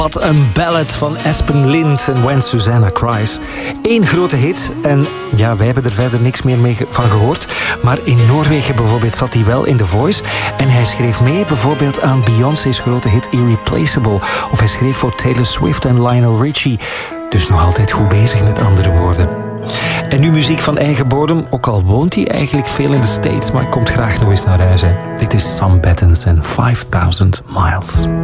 Wat een ballad van Aspen Lind en When Susanna Cries. Eén grote hit en ja, wij hebben er verder niks meer mee van gehoord. Maar in Noorwegen bijvoorbeeld zat hij wel in The Voice. En hij schreef mee bijvoorbeeld aan Beyoncé's grote hit Irreplaceable. Of hij schreef voor Taylor Swift en Lionel Richie. Dus nog altijd goed bezig met andere woorden. En nu muziek van eigen bodem, ook al woont hij eigenlijk veel in de States, maar komt graag nog eens naar huis. Hè. Dit is Sam Battens en 5000 Miles.